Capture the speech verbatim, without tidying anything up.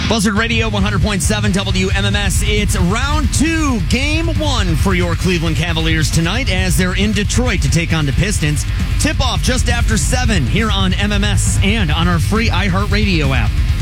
Buzzard Radio, one hundred point seven W M M S. It's round two, game one for your Cleveland Cavaliers tonight as they're in Detroit to take on the Pistons. Tip-off just after seven here on M M S and on our free iHeartRadio app.